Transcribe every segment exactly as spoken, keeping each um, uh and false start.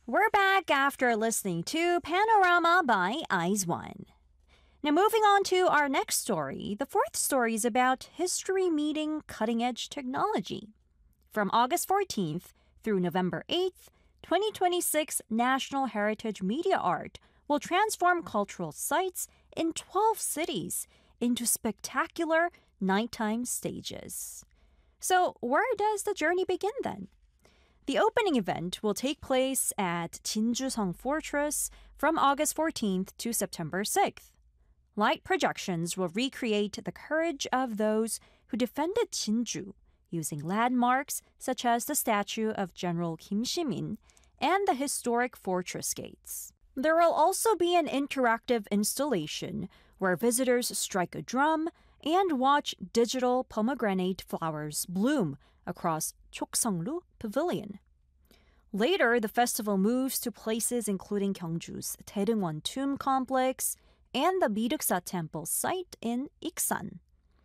We're back after listening to Panorama by Eyes One. Now, moving on to our next story, the fourth story is about history meeting cutting edge technology. From August fourteenth through November eighth, twenty twenty-six National Heritage Media Art will transform cultural sites in twelve cities into spectacular nighttime stages. So, where does the journey begin then? The opening event will take place at Jinjuseong Fortress from August fourteenth to September sixth. Light projections will recreate the courage of those who defended Jinju using landmarks such as the statue of General Kim Shi-min and the historic fortress gates. There will also be an interactive installation where visitors strike a drum and watch digital pomegranate flowers bloom across Chokseonglu Pavilion. Later, the festival moves to places including Gyeongju's Daereungwon Tomb Complex and the Midoksa Temple site in Iksan.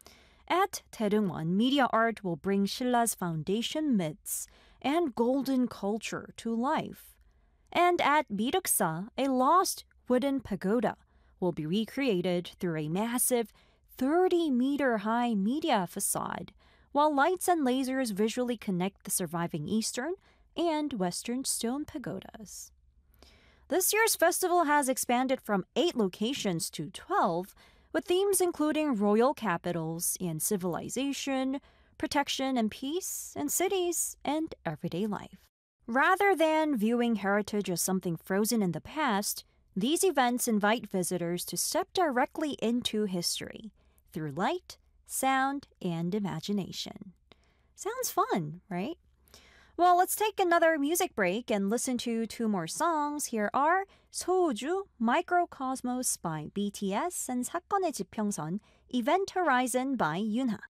At Daereungwon, media art will bring Sinla's foundation myths and golden culture to life. And at Midoksa, a lost wooden pagoda will be recreated through a massive thirty-meter-high media facade, while lights and lasers visually connect the surviving eastern and western stone pagodas. This year's festival has expanded from eight locations to twelve, with themes including royal capitals and civilization, protection and peace, and cities and everyday life. Rather than viewing heritage as something frozen in the past, these events invite visitors to step directly into history through light, sound, and imagination. Sounds fun, right? Well, let's take another music break and listen to two more songs. Here are 소우주, Microcosmos by B T S, and 사건의 지평선, Event Horizon by Yunha.